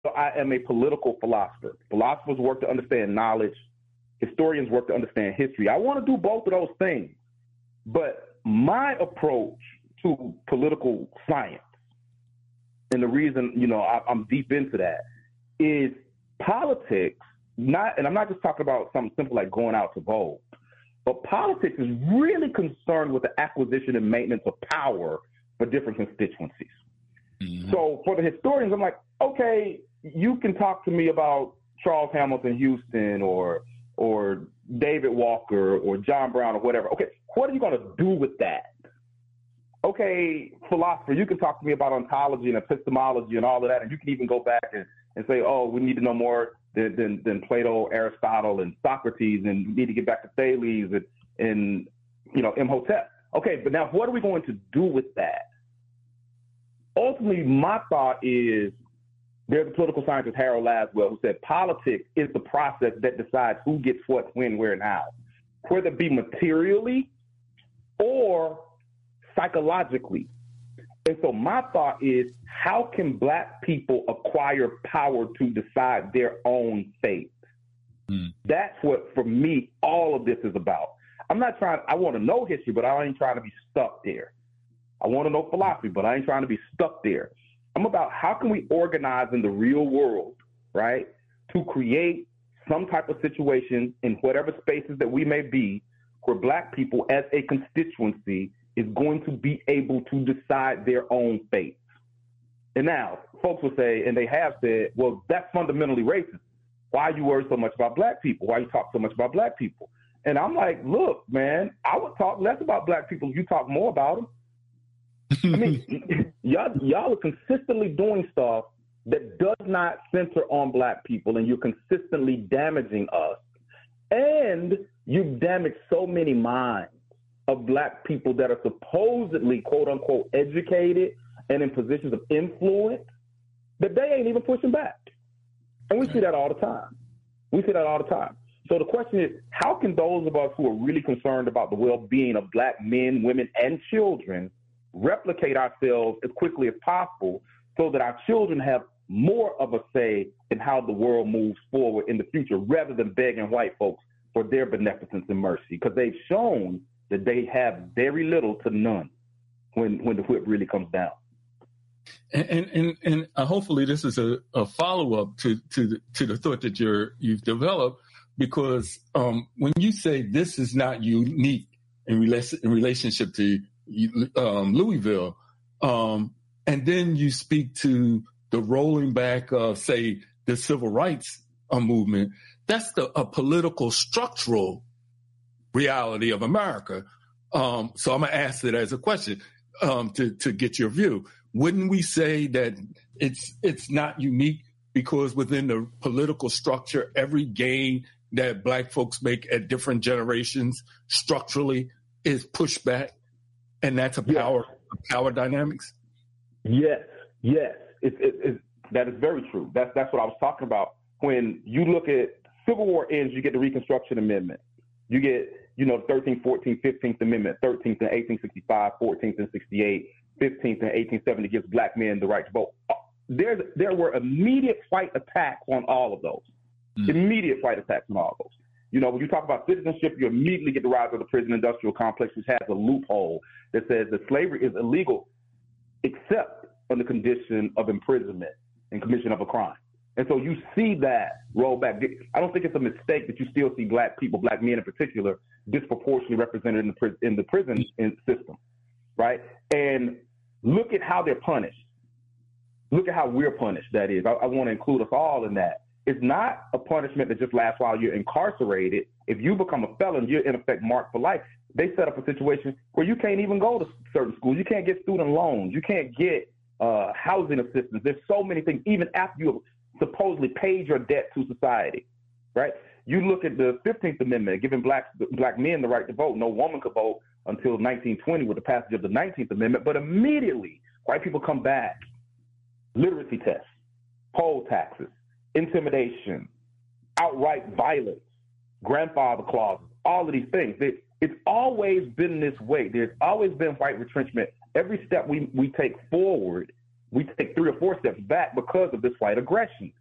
I am a political philosopher. Philosophers work to understand knowledge. Historians work to understand history. I want to do both of those things. But my approach to political science, and the reason, I'm deep into that, is politics, and I'm not just talking about something simple like going out to vote, but politics is really concerned with the acquisition and maintenance of power for different constituencies. Mm-hmm. So for the historians, I'm like, okay, you can talk to me about Charles Hamilton Houston or David Walker or John Brown or whatever. Okay, what are you going to do with that? Okay, philosopher, you can talk to me about ontology and epistemology and all of that, and you can even go back and say, oh, we need to know more than Plato, Aristotle, and Socrates, and we need to get back to Thales and Imhotep. Okay, but now what are we going to do with that? Ultimately, my thought is, there's a political scientist, Harold Laswell, who said politics is the process that decides who gets what, when, where, and how, whether it be materially or psychologically. And so my thought is, how can Black people acquire power to decide their own fate? That's what, for me, all of this is about. I want to know history, but I ain't trying to be stuck there. I want to know philosophy, but I ain't trying to be stuck there. I'm about how can we organize in the real world, right, to create some type of situation in whatever spaces that we may be where Black people as a constituency is going to be able to decide their own fate. And now folks will say, and they have said, well, that's fundamentally racist. Why you worry so much about Black people? Why you talk so much about Black people? And I'm like, look, man, I would talk less about Black people if you talk more about them. I mean, y'all are consistently doing stuff that does not center on Black people, and you're consistently damaging us. And you've damaged so many minds of Black people that are supposedly, quote unquote, educated and in positions of influence that they ain't even pushing back. And we see that all the time. So the question is, how can those of us who are really concerned about the well-being of Black men, women, and children replicate ourselves as quickly as possible so that our children have more of a say in how the world moves forward in the future, rather than begging white folks for their beneficence and mercy, because they've shown that they have very little to none when the whip really comes down. And hopefully this is a follow-up to the thought that you've developed, because when you say this is not unique in relationship to Louisville, and then you speak to the rolling back of, say, the civil rights movement, that's a political structural reality of America. So I'm going to ask it as a question to get your view. Wouldn't we say that it's not unique because within the political structure, every gain that Black folks make at different generations structurally is pushed back, and that's a power dynamics? Yes. That is very true. That's what I was talking about. When you look at Civil War ends, you get the Reconstruction Amendment. You get, the 13th, 14th, 15th Amendment, 13th in 1865, 14th in 68, 15th in 1870 gives Black men the right to vote. There were immediate white attacks on all of those. Immediate white attacks on all of those. When you talk about citizenship, you immediately get the rise of the prison industrial complex, which has a loophole that says that slavery is illegal except on the condition of imprisonment and commission of a crime. And so you see that roll back. I don't think it's a mistake that you still see Black people, Black men in particular, disproportionately represented in the prison system, right? And look at how they're punished. Look at how we're punished, that is. I want to include us all in that. It's not a punishment that just lasts while you're incarcerated. If you become a felon, you're in effect marked for life. They set up a situation where you can't even go to certain schools. You can't get student loans. You can't get housing assistance. There's so many things, even after you have supposedly paid your debt to society, right? You look at the 15th Amendment, giving black men the right to vote. No woman could vote until 1920 with the passage of the 19th Amendment. But immediately, white people come back. Literacy tests, poll taxes, intimidation, outright violence, grandfather clauses, all of these things. It's always been this way. There's always been white retrenchment. Every step we take forward we take 3 or 4 steps back because of this white aggression.